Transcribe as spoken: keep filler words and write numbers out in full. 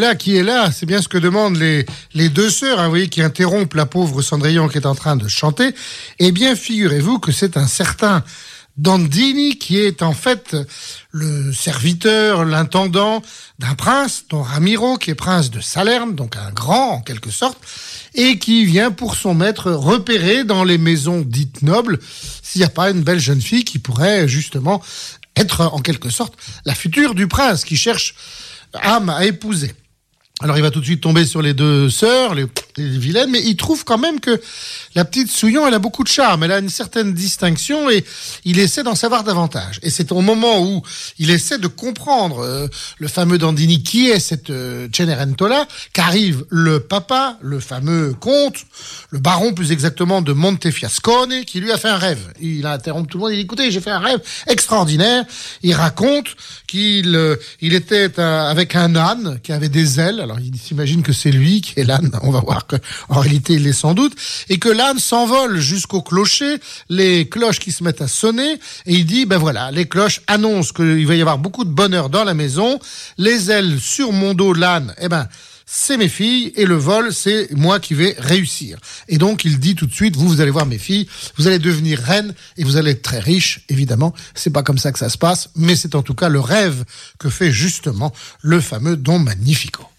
là, qui est là, c'est bien ce que demandent les, les deux sœurs, hein, vous voyez, qui interrompent la pauvre Cendrillon qui est en train de chanter. Eh bien, figurez-vous que c'est un certain Dandini qui est en fait le serviteur, l'intendant d'un prince, don Ramiro, qui est prince de Salerne, donc un grand en quelque sorte, et qui vient pour son maître repérer dans les maisons dites nobles s'il n'y a pas une belle jeune fille qui pourrait justement être en quelque sorte la future du prince qui cherche âme à épouser. Alors il va tout de suite tomber sur les deux sœurs, les, les vilaines, mais il trouve quand même que la petite Souillon, elle a beaucoup de charme, elle a une certaine distinction et il essaie d'en savoir davantage. Et c'est au moment où il essaie de comprendre euh, le fameux Dandini qui est cette euh, Cenerentola, qu'arrive le papa, le fameux comte, le baron plus exactement de Montefiascone, qui lui a fait un rêve. Il a interrompu tout le monde, il dit écoutez, j'ai fait un rêve extraordinaire. Il raconte qu'il euh, il était un, avec un âne qui avait des ailes. Alors il s'imagine que c'est lui qui est l'âne, on va voir qu'en réalité il l'est sans doute, et que l'âne s'envole jusqu'au clocher, les cloches qui se mettent à sonner, et il dit, ben voilà, les cloches annoncent qu'il va y avoir beaucoup de bonheur dans la maison, les ailes sur mon dos, l'âne, eh ben, c'est mes filles, et le vol, c'est moi qui vais réussir. Et donc il dit tout de suite, vous, vous allez voir mes filles, vous allez devenir reine, et vous allez être très riche, évidemment, c'est pas comme ça que ça se passe, mais c'est en tout cas le rêve que fait justement le fameux Don Magnifico.